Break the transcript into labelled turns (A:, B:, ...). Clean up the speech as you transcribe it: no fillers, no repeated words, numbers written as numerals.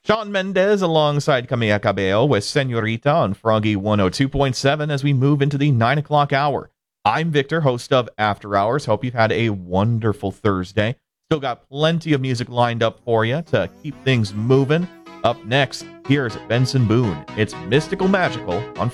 A: Shawn Mendes alongside Camila Cabello with Senorita on Froggy 102.7 as we move into the 9 o'clock hour. I'm Victor, host of After Hours. Hope you've had a wonderful Thursday. Still got plenty of music lined up for you to keep things moving. Up next, here's Benson Boone. It's Mystical Magical on